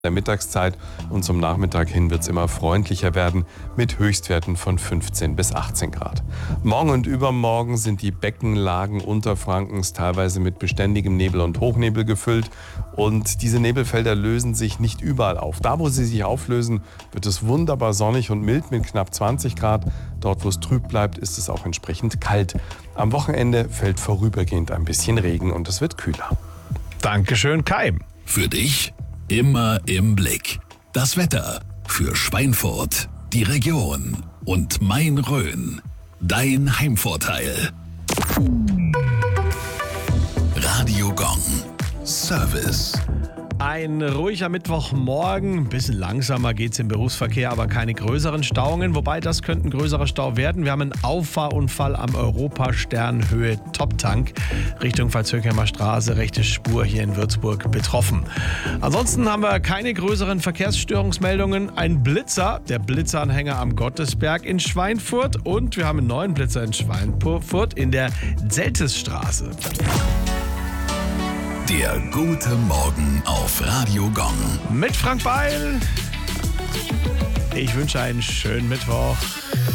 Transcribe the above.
der Mittagszeit und zum Nachmittag hin wird es immer freundlicher werden mit Höchstwerten von 15 bis 18 Grad. Morgen und übermorgen sind die Beckenlagen Unterfrankens teilweise mit beständigem Nebel und Hochnebel gefüllt und diese Nebelfelder lösen sich nicht überall auf. Da, wo sie sich auflösen, wird es wunderbar sonnig und mild mit knapp 20 Grad. Dort, wo es trüb bleibt, ist es auch entsprechend kalt. Am Wochenende fällt vorübergehend ein bisschen Regen und es wird kühler. Dankeschön, Kai. Für dich immer im Blick. Das Wetter für Schweinfurt, die Region und Main-Rhön. Dein Heimvorteil. Radio Gong. Service. Ein ruhiger Mittwochmorgen, ein bisschen langsamer geht es im Berufsverkehr, aber keine größeren Stauungen, wobei das könnte ein größerer Stau werden. Wir haben einen Auffahrunfall am Europastern-Höhe Top-Tank Richtung Pfalz-Höchheimer Straße, rechte Spur hier in Würzburg betroffen. Ansonsten haben wir keine größeren Verkehrsstörungsmeldungen. Ein Blitzer, der Blitzeranhänger am Gottesberg in Schweinfurt und wir haben einen neuen Blitzer in Schweinfurt in der Zeltesstraße. Der gute Morgen auf Radio Gong. Mit Frank Beil. Ich wünsche einen schönen Mittwoch.